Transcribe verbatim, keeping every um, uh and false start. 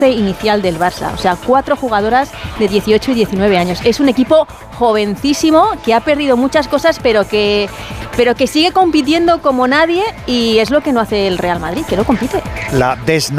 inicial del Barça, o sea, cuatro jugadoras de dieciocho y diecinueve años. Es un equipo jovencísimo que ha perdido muchas cosas, pero que, pero que sigue compitiendo como nadie, y es lo que no hace el Real Madrid, que no compite. La desna